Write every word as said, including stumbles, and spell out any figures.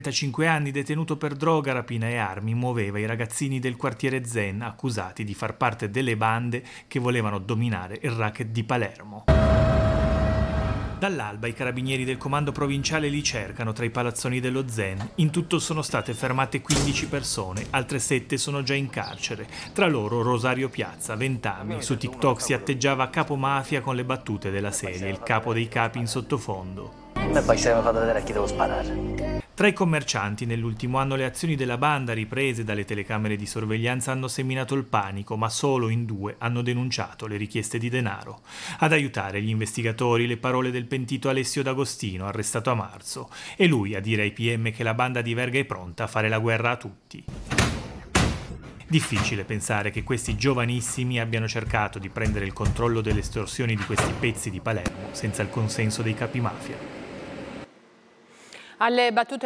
trentacinque anni, detenuto per droga, rapina e armi, muoveva i ragazzini del quartiere Zen accusati di far parte delle bande che volevano dominare il racket di Palermo. Dall'alba i carabinieri del comando provinciale li cercano tra i palazzoni dello Zen. In tutto sono state fermate quindici persone, altre sette sono già in carcere. Tra loro Rosario Piazza, venti anni. Su TikTok si atteggiava capo mafia con le battute della serie, il capo dei capi in sottofondo. E poi se mi fate vedere a chi devo sparare. Tra i commercianti nell'ultimo anno le azioni della banda riprese dalle telecamere di sorveglianza hanno seminato il panico, ma solo in due hanno denunciato le richieste di denaro. Ad aiutare gli investigatori le parole del pentito Alessio D'Agostino, arrestato a marzo, e lui a dire ai P M che la banda di Verga è pronta a fare la guerra a tutti. Difficile pensare che questi giovanissimi abbiano cercato di prendere il controllo delle estorsioni di questi pezzi di Palermo senza il consenso dei capi mafia. Alle battute